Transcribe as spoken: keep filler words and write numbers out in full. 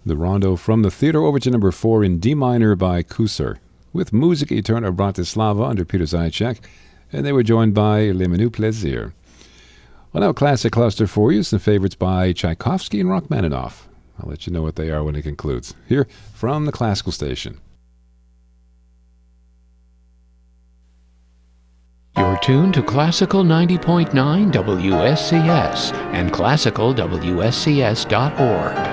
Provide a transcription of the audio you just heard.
the Rondo from the Theodor Overture number four in D minor by Kusser, with Musica Eterna Bratislava under Peter Zajcek, and they were joined by Le Menu Plaisir. Well, now classic cluster for you, some favorites by Tchaikovsky and Rachmaninoff. I'll let you know what they are when it concludes. Here from the Classical Station. You're tuned to Classical ninety point nine W S C S and classical W S C S dot org.